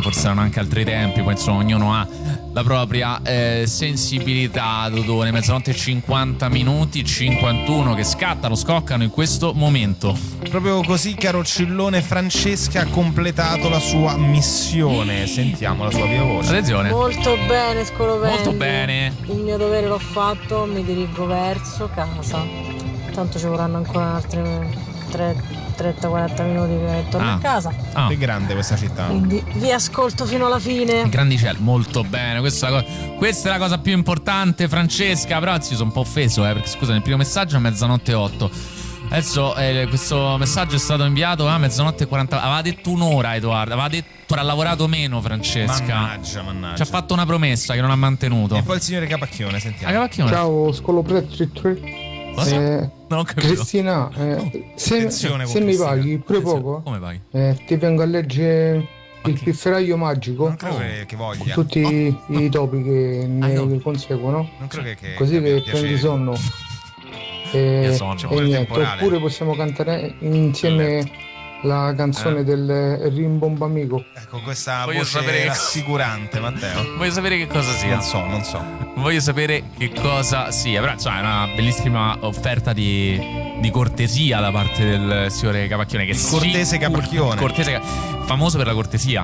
forse erano anche altri tempi, poi insomma ognuno ha la propria sensibilità. Dodone, mezzanotte e 50 minuti, 51 che scoccano in questo momento. Proprio così, caro Cillone, Francesca ha completato la sua missione. Sentiamo la sua viva voce. Attenzione. Molto bene, Scolopendi. Molto bene. Il mio dovere l'ho fatto, mi dirigo verso casa. Tanto ci vorranno ancora altri 30-40 minuti per tornare a casa. È grande questa città. Quindi vi ascolto fino alla fine. Grandicello, molto bene. Questa è la cosa più importante, Francesca. Però anzi, sono un po' offeso, perché scusa, nel primo messaggio a mezzanotte 8. Adesso questo messaggio è stato inviato a mezzanotte 40. Aveva detto un'ora, Edoardo. Aveva detto ha lavorato meno, Francesca. Mannaggia. Ci ha fatto una promessa che non ha mantenuto. E poi il signore Capacchione, sentiamo. Capacchione. Ciao, Scolopretti 3. Non ho capito. Cristina, se mi paghi pure poco, come paghi? ti vengo a leggere il pifferaio magico. Non credo che voglia. Con tutti i topi che ne conseguono. Non credo che così che prendi sonno. E niente, oppure possiamo cantare insieme la canzone del Rimbomba Amico. Ecco, questa voce rassicurante, Matteo. Voglio sapere che cosa sia. Non so. Voglio sapere che cosa sia. Però insomma, è una bellissima offerta di cortesia da parte del signore Capacchione. Che cortese Capacchione. Famoso per la cortesia.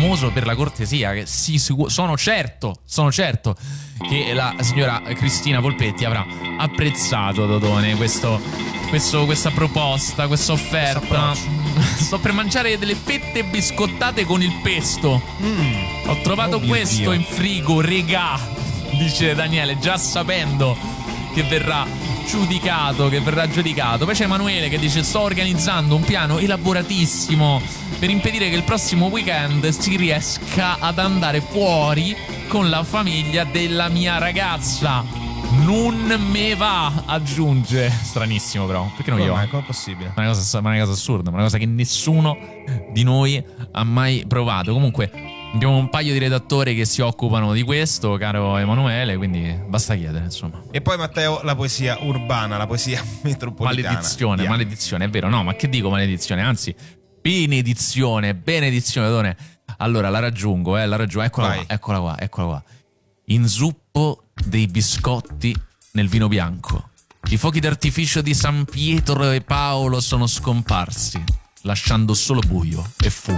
Che sono certo che la signora Cristina Volpetti avrà apprezzato, Dodone, questa proposta, questa offerta. Sto per mangiare delle fette biscottate con il pesto. Ho trovato questo in frigo, regà, dice Daniele, già sapendo che verrà giudicato. Poi c'è Emanuele che dice: sto organizzando un piano elaboratissimo per impedire che il prossimo weekend si riesca ad andare fuori con la famiglia della mia ragazza. Non me va, aggiunge. Stranissimo, però. Perché non io? Come è possibile? Ma è una cosa assurda, ma una cosa che nessuno di noi ha mai provato. Comunque abbiamo un paio di redattori che si occupano di questo, caro Emanuele, quindi basta chiedere, insomma. E poi, Matteo, la poesia urbana, la poesia metropolitana. Maledizione, è vero? No, ma che dico maledizione? Anzi, benedizione, Done. Allora, la raggiungo, eccola qua. Inzuppo dei biscotti nel vino bianco. I fuochi d'artificio di San Pietro e Paolo sono scomparsi, lasciando solo buio e fumo.